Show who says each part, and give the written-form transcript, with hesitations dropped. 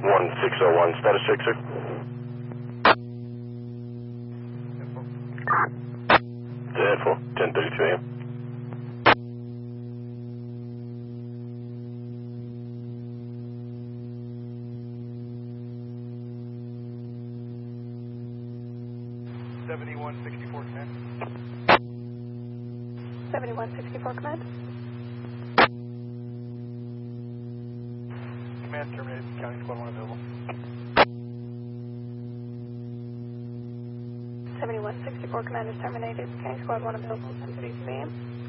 Speaker 1: 1601, status check, sir. 10-4, 10:32 a.m.
Speaker 2: Command.
Speaker 3: 7164 command.
Speaker 2: Command terminated. County Squad 1 available.
Speaker 3: 7164 command is terminated. County Squad 1 available. 10:32 a.m.